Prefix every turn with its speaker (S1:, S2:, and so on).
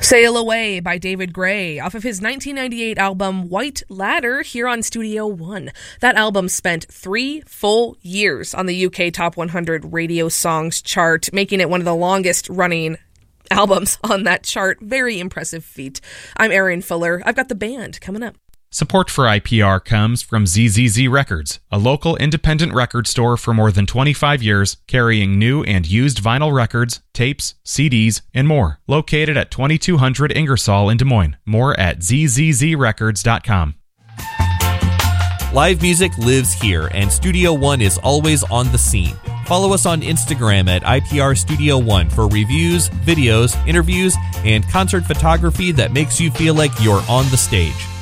S1: Sail Away by David Gray off of his 1998 album White Ladder here on Studio One. That album spent 3 full years on the UK Top 100 Radio Songs chart, making it one of the longest running albums on that chart. Very impressive feat. I'm Erin Fuller. I've got the band coming up.
S2: Support for IPR comes from ZZZ Records, a local independent record store for more than 25 years, carrying new and used vinyl records, tapes, CDs, and more. Located at 2200 Ingersoll in Des Moines. More at zzzrecords.com.
S3: Live music lives here, and Studio One is always on the scene. Follow us on Instagram at IPR Studio One for reviews, videos, interviews, and concert photography that makes you feel like you're on the stage.